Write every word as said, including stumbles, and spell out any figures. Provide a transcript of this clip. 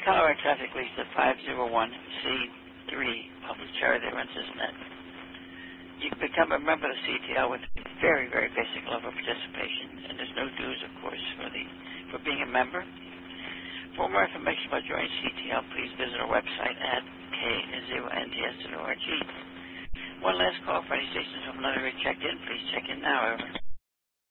Colorado Traffic Lease at five oh one C three Public Charity that runs this net. You can become a member of the C T L with a very, very basic level of participation, and there's no dues, of course, for the for being a member. For more information about joining C T L, please visit our website at k zero n t s dot org. One last call for any stations from another checked in. Please check in now. Over.